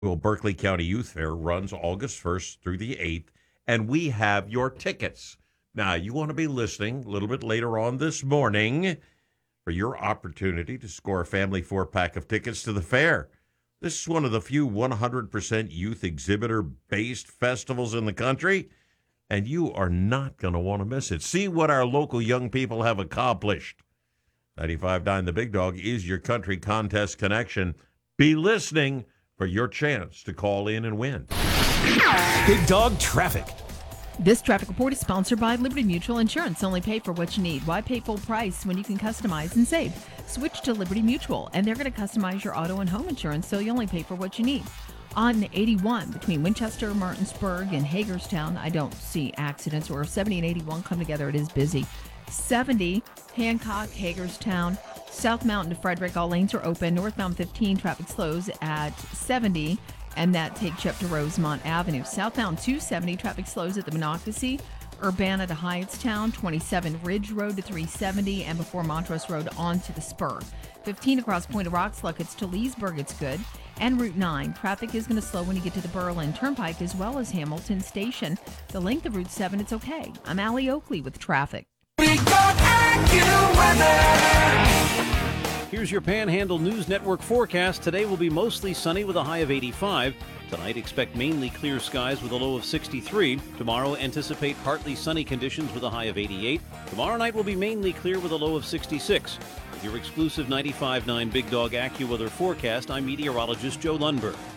Well, Berkeley County Youth Fair runs August 1st through the 8th, and we have your tickets. Now, you want to be listening a little bit later on this morning for your opportunity to score a family four-pack of tickets to the fair. This is one of the few 100% youth exhibitor-based festivals in the country, and you are not going to want to miss it. See what our local young people have accomplished. 95.9 The Big Dog is your country contest connection. Be listening for your chance to call in and win. Big Dog Traffic. This traffic report is sponsored by Liberty Mutual Insurance. Only pay for what you need. Why pay full price when you can customize and save? Switch to Liberty Mutual, and they're going to customize your auto and home insurance so you only pay for what you need. On 81 between Winchester, Martinsburg, and Hagerstown, I don't see accidents. Where 70 and 81 come together, it is busy. 70, Hancock, Hagerstown, South Mountain to Frederick, all lanes are open. Northbound 15, traffic slows at 70, and that takes you up to Rosemont Avenue. Southbound 270, traffic slows at the Monocacy, Urbana to Hyattstown, 27 Ridge Road to 370, and before Montrose Road onto the Spur. 15 across Point of Rocks, it's to Leesburg, it's good. And Route 9, traffic is going to slow when you get to the Berlin Turnpike as well as Hamilton Station. The length of Route 7, it's okay. I'm Allie Oakley with traffic. Here's your Panhandle News Network forecast. Today will be mostly sunny with a high of 85. Tonight, expect mainly clear skies with a low of 63. Tomorrow, anticipate partly sunny conditions with a high of 88. Tomorrow night will be mainly clear with a low of 66. With your exclusive 95.9 Big Dog AccuWeather forecast, I'm meteorologist Joe Lundberg.